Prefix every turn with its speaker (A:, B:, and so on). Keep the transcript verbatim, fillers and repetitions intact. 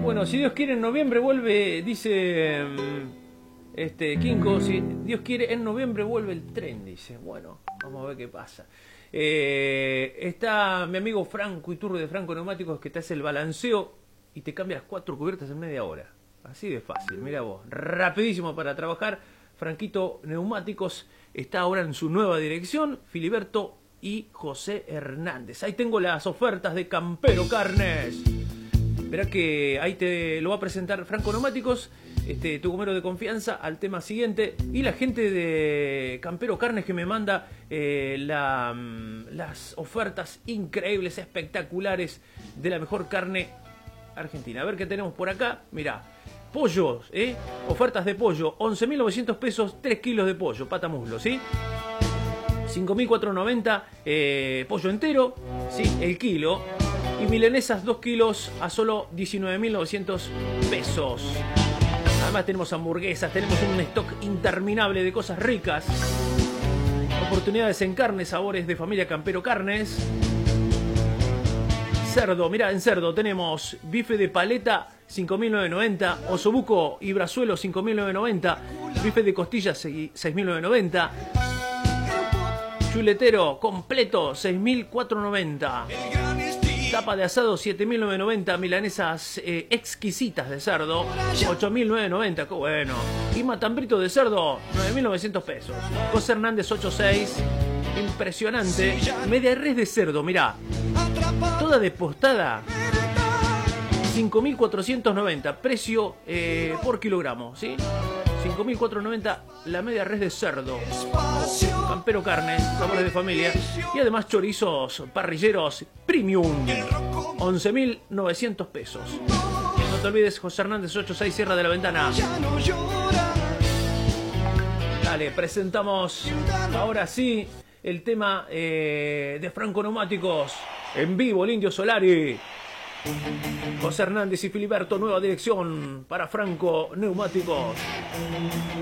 A: Bueno, si Dios quiere en noviembre vuelve, dice este Kinko, si Dios quiere en noviembre vuelve el tren, dice. Bueno, vamos a ver qué pasa. Eh, está mi amigo Franco Iturbe de Franco Neumáticos, que te hace el balanceo y te cambia las cuatro cubiertas en media hora. Así de fácil, mira vos, rapidísimo para trabajar. Franquito Neumáticos está ahora en su nueva dirección, Filiberto y José Hernández. Ahí tengo las ofertas de Campero Carnes. Verá que ahí te lo va a presentar Franco Neumáticos, este, tu gomero de confianza, al tema siguiente. Y la gente de Campero Carnes que me manda eh, la, las ofertas increíbles, espectaculares de la mejor carne argentina. A ver qué tenemos por acá. Mirá, pollos, ¿eh? Ofertas de pollo, once mil novecientos pesos, tres kilos de pollo, pata muslo, ¿sí? cinco mil cuatrocientos noventa eh, pollo entero, ¿sí? El kilo. Y milanesas dos kilos a solo diecinueve mil novecientos pesos. Además tenemos hamburguesas, tenemos un stock interminable de cosas ricas. Oportunidades en carne, sabores de familia Campero Carnes. Cerdo, mirá, en cerdo tenemos bife de paleta cinco mil novecientos noventa, osobuco y brazuelo cinco mil novecientos noventa, bife de costilla seis mil novecientos noventa, chuletero completo seis mil cuatrocientos noventa, tapa de asado siete mil novecientos noventa, milanesas eh, exquisitas de cerdo ocho mil novecientos noventa, qué bueno, y matambrito de cerdo nueve mil novecientos pesos. José Hernández ochenta y seis, impresionante. Media res de cerdo, mirá, toda despostada, cinco mil cuatrocientos noventa, precio eh, por kilogramo, ¿sí? cinco mil cuatrocientos noventa la media res de cerdo. Campero Carne, sabores de familia. Y además chorizos parrilleros premium, once mil novecientos pesos. No te olvides, José Hernández ochenta y seis, Sierra de la Ventana. Dale, presentamos ahora sí el tema eh, de Franco Neumáticos. En vivo, el Indio Solari. José Hernández y Filiberto, nueva dirección para Franco Neumáticos.